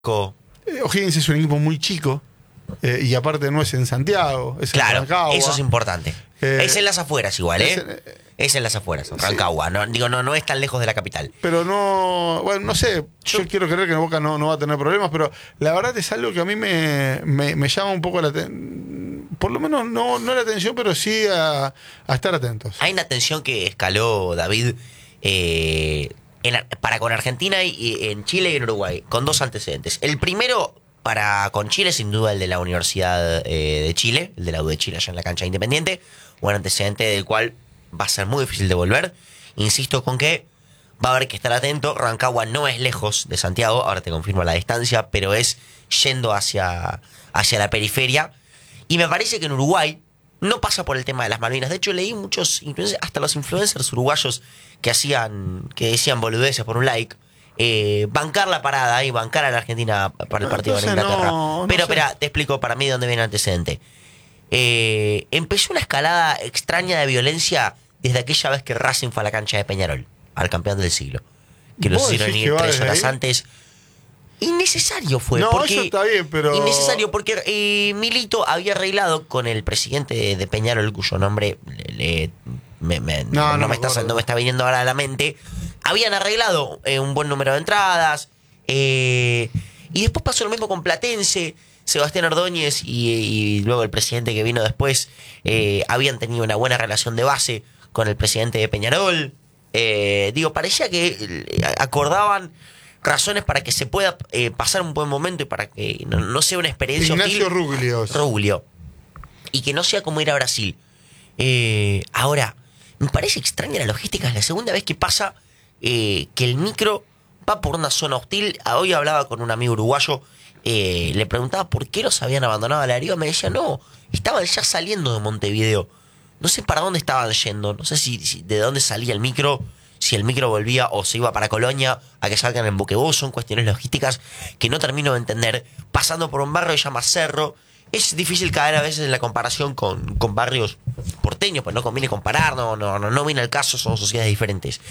O'Higgins es un equipo muy chico y aparte no es en Santiago, es en Rancagua. Eso es importante. Es en las afueras igual, Es en las afueras, Rancagua. Sí. No es tan lejos de la capital. Pero no, bueno, no sé, yo quiero creer que Boca no va a tener problemas, pero la verdad es algo que a mí me llama un poco la atención. Por lo menos no la atención, pero sí a estar atentos. Hay una tensión que escaló David para con Argentina y en Chile y en Uruguay, con dos antecedentes. El primero, con Chile, sin duda el de la Universidad de Chile, el de la U de Chile allá en la cancha de Independiente, un antecedente del cual va a ser muy difícil de volver. Insisto con que va a haber que estar atento. Rancagua no es lejos de Santiago, ahora te confirmo la distancia, pero es yendo hacia la periferia. Y me parece que en Uruguay no pasa por el tema de las Malvinas. De hecho, leí muchos influencers, hasta los influencers uruguayos que decían boludeces por un like, bancar la parada y bancar a la Argentina para el partido de Inglaterra. Pero espera, te explico para mí de dónde viene el antecedente. Empezó una escalada extraña de violencia desde aquella vez que Racing fue a la cancha de Peñarol, al campeón del siglo. Que los hicieron ir 3 horas antes. Innecesario fue. No, eso está bien, pero... Innecesario porque Milito había arreglado con el presidente de Peñarol, cuyo nombre no me está viniendo ahora a la mente. Habían arreglado un buen número de entradas. Y después pasó lo mismo con Platense. Sebastián Ordóñez y luego el presidente que vino después habían tenido una buena relación de base con el presidente de Peñarol. Parecía que acordaban razones para que se pueda pasar un buen momento y para que no sea una experiencia Ignacio hostil. Ruglio. Y que no sea como ir a Brasil. Ahora, me parece extraña la logística. Es la segunda vez que pasa que el micro va por una zona hostil. Hoy hablaba con un amigo uruguayo, le preguntaba por qué los habían abandonado a la deriva. Me decía, no, estaban ya saliendo de Montevideo. No sé para dónde estaban yendo. No sé si de dónde salía el micro. Si el micro volvía o se iba para Colonia a que salgan en Buquebus. Son cuestiones logísticas que no termino de entender. Pasando por un barrio que se llama Cerro. Es difícil caer a veces en la comparación con barrios porteños, pues no conviene comparar, no viene al caso, son sociedades diferentes.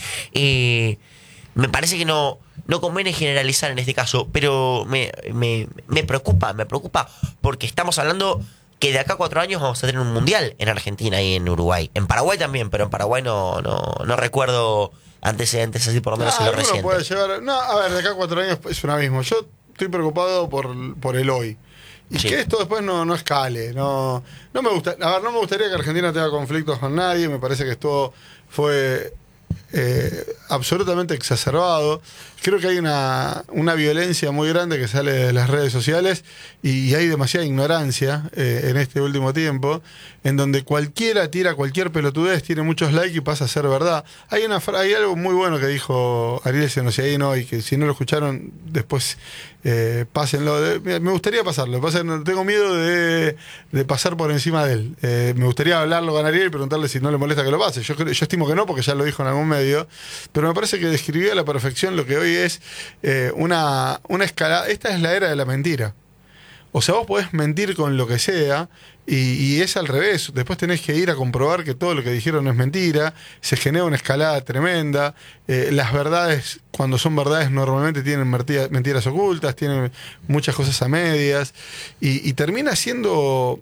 Me parece que no conviene generalizar en este caso, pero me preocupa porque estamos hablando que de acá a 4 años vamos a tener un mundial en Argentina y en Uruguay. En Paraguay también, pero en Paraguay no recuerdo antecedentes así, por lo menos en lo reciente. Puede llevar, a ver, de acá a 4 años es un abismo. Yo estoy preocupado por el hoy. Y sí, que esto después no escale. No me gusta. A ver, no me gustaría que Argentina tenga conflictos con nadie. Me parece que esto fue absolutamente exacerbado. Creo que hay una violencia muy grande que sale de las redes sociales y hay demasiada ignorancia en este último tiempo, en donde cualquiera tira cualquier pelotudez, tiene muchos likes y pasa a ser verdad. Hay algo muy bueno que dijo Ariel Senosiaino y que si no lo escucharon después pásenlo. Me gustaría pasarlo. Tengo miedo de pasar por encima de él. Me gustaría hablarlo con Ariel y preguntarle si no le molesta que lo pase. Yo estimo que no, porque ya lo dijo en algún medio, pero me parece que describió a la perfección lo que hoy es una escalada. Esta es la era de la mentira. O sea, vos podés mentir con lo que sea y es al revés. Después tenés que ir a comprobar que todo lo que dijeron no es mentira. Se genera una escalada tremenda. Las verdades, cuando son verdades, normalmente tienen mentiras ocultas, tienen muchas cosas a medias y termina siendo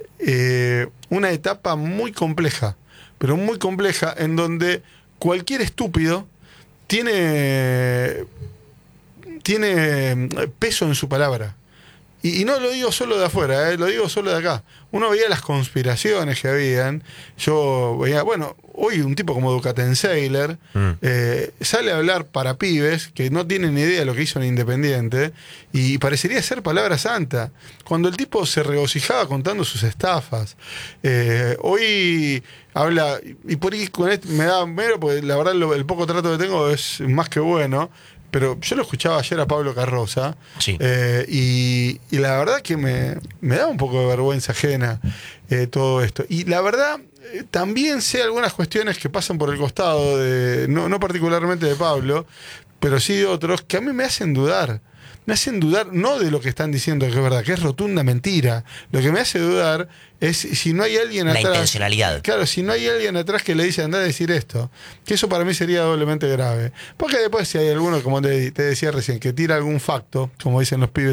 una etapa muy compleja, pero muy compleja, en donde cualquier estúpido tiene peso en su palabra. Y no lo digo solo de afuera, lo digo solo de acá. Uno veía las conspiraciones que habían. Yo veía, hoy un tipo como Ducatenseiler sale a hablar para pibes que no tienen ni idea de lo que hizo en Independiente y parecería ser palabra santa. Cuando el tipo se regocijaba contando sus estafas. Hoy habla, y por ahí con esto me da mero, porque la verdad el poco trato que tengo es más que bueno. Pero yo lo escuchaba ayer a Pablo Carroza, sí. Y la verdad que me da un poco de vergüenza ajena todo esto. Y la verdad, también sé algunas cuestiones que pasan por el costado, no particularmente de Pablo, pero sí de otros, que a mí me hacen dudar. me hacen dudar, no de lo que están diciendo que es verdad, que es rotunda mentira. Lo que me hace dudar es si no hay alguien La atrás. intencionalidad. Claro, si no hay alguien atrás que le dice anda a decir esto, que eso para mí sería doblemente grave. Porque después si hay alguno, como te decía recién, que tira algún facto, como dicen los pibes